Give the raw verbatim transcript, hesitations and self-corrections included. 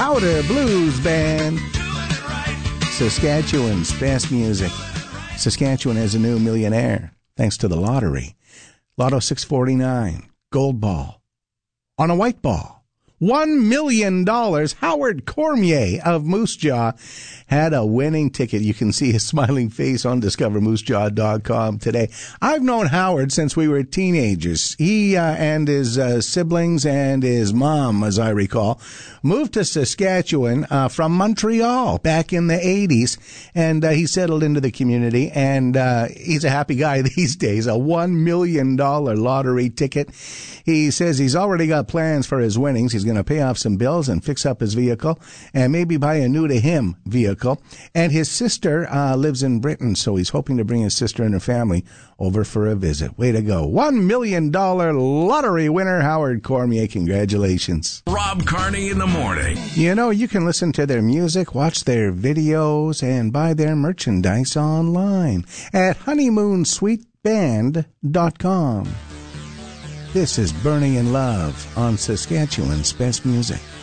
Powder Blues Band. Saskatchewan's best music. Saskatchewan has a new millionaire, thanks to the lottery. Lotto six forty-nine, gold ball. On a white ball. One million dollars. Howard Cormier of Moose Jaw had a winning ticket. You can see his smiling face on discover moose jaw dot com today. I've known Howard since we were teenagers. He uh, and his uh, siblings and his mom, as I recall, moved to Saskatchewan uh, from Montreal back in the eighties, and uh, he settled into the community, and uh, he's a happy guy these days. A one million dollars lottery ticket. He says he's already got plans for his winnings. He's going to pay off some bills and fix up his vehicle and maybe buy a new-to-him vehicle. And his sister uh, lives in Britain, so he's hoping to bring his sister and her family over for a visit. Way to go. One million dollars lottery winner, Howard Cormier. Congratulations. Rob Carney in the morning. You know, you can listen to their music, watch their videos, and buy their merchandise online at honeymoon sweet band dot com. This is Burning in Love on Saskatchewan's Best Music.